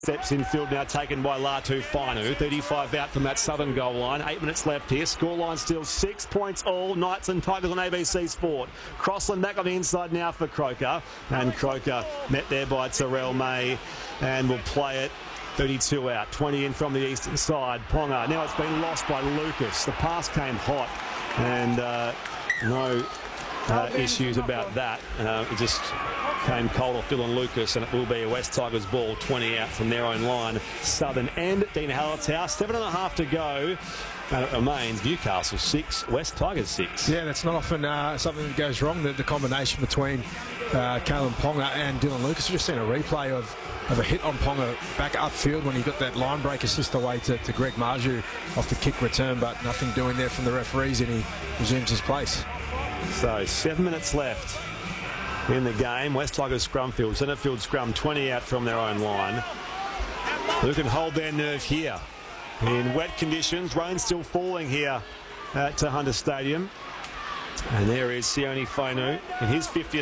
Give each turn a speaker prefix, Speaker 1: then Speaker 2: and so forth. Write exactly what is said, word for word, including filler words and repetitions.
Speaker 1: Steps in field now taken by Latu Fainu. thirty-five out from that southern goal line. Eight minutes left here. Scoreline still six points all. Knights and Tigers on A B C Sport. Crossland back on the inside now for Croker. And Croker met there by Terrell May and will play it. thirty-two out. twenty in from the eastern side. Ponga. Now it's been lost by Lucas. The pass came hot and uh, no uh, issues about that. Uh, it just came cold off Dylan Lucas, and it will be a West Tigers ball, twenty out from their own line. Southern end, Dean Hallertau, seven and a half to go. And it remains Newcastle six, West Tigers six.
Speaker 2: Yeah, that's not often uh, something that goes wrong, the, the combination between uh, Kalen Ponga and Dylan Lucas. We've just seen a replay of, of a hit on Ponga back upfield when he got that line break assist away to, to Greg Marju off the kick return, but nothing doing there from the referees, and he resumes his place.
Speaker 1: So seven minutes left in the game. West Tigers scrum field, centre field scrum, twenty out from their own line. Who can hold their nerve here in wet conditions? Rain still falling here at Hunter Stadium. And there is Sione Fainu in his fiftieth